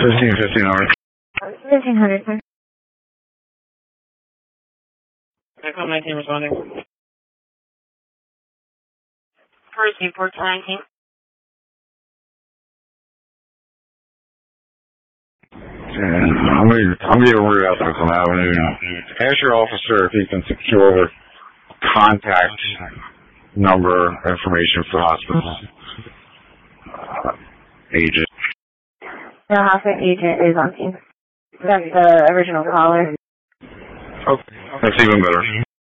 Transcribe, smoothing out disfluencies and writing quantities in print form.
1550 number. 1500, sir. Echo 19 responding. First, report to 19. Yeah, I'm getting route out to some avenue. Ask your officer if he can secure contact number information for hospital agent. The hospital agent is on scene. That's the original caller. Okay, that's even better.